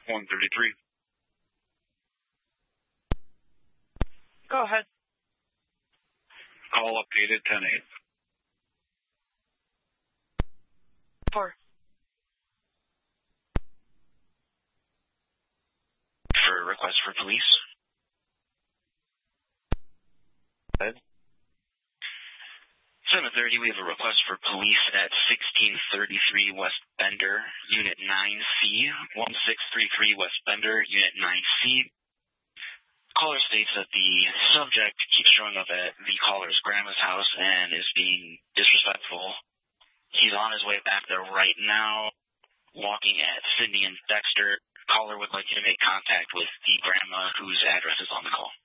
133. Go ahead. Call updated 10-8. 4. For request for police. Ed? 7:30, we have a request for police at 1633 West Bender, Unit 9C, 1633 West Bender, Unit 9C. Caller states that the subject keeps showing up at the caller's grandma's house and is being disrespectful. He's on his way back there right now, walking at Sydney and Dexter. Caller would like you to make contact with the grandma whose address is on the call.